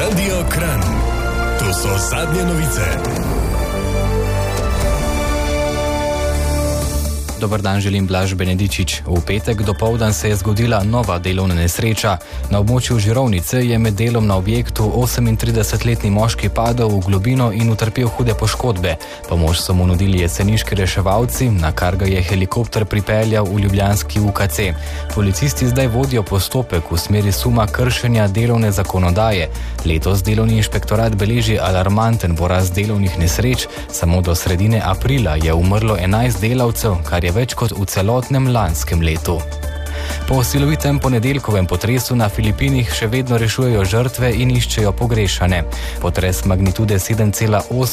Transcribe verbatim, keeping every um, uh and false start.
Radio Kranj. To so zadnje novice. Dobar dan, želim Blaž Benedičič. V petek dopoldan se je zgodila nova delovna nesreča. Na območju Žirovnice je med delom na objektu osemintridesetletni moški padel v globino in utrpel hude poškodbe. Pomoč so mu nudili jeseniški reševalci, na kar ga je helikopter pripeljal v ljubljanski U K C. Policisti zdaj vodijo postopek v smeri suma kršenja delovne zakonodaje. Letos delovni inšpektorat beleži alarmanten porast delovnih nesreč. Samo do sredine aprila je umrlo enajst delavcev, kar je več kot v celotnem lanskem letu. Po silovitem ponedeljkovem potresu na Filipinih še vedno rešujejo žrtve in iščejo pogrešane. Potres magnitude sedem cela osem